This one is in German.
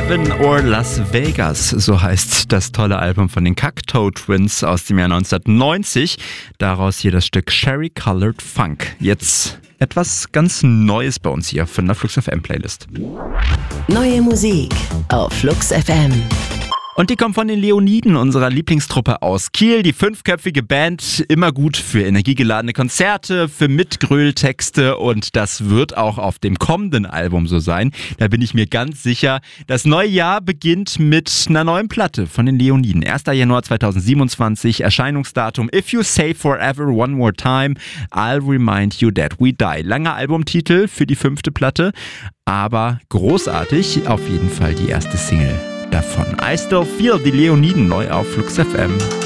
Heaven or Las Vegas, so heißt das tolle Album von den Cocteau Twins aus dem Jahr 1990. Daraus hier das Stück Cherry Colored Funk. Jetzt etwas ganz Neues bei uns hier von der Flux FM Playlist. Neue Musik auf Flux FM. Und die kommt von den Leoniden, unserer Lieblingstruppe aus Kiel. Die 5-köpfige Band, immer gut für energiegeladene Konzerte, für Mitgröl-Texte und das wird auch auf dem kommenden Album so sein. Da bin ich mir ganz sicher. Das neue Jahr beginnt mit einer neuen Platte von den Leoniden. 1. Januar 2027, Erscheinungsdatum If You Say Forever One More Time, I'll Remind You That We Die. Langer Albumtitel für die 5. Platte, aber großartig, auf jeden Fall die erste Single davon. I Still Feel, die Leoniden neu auf Flux FM.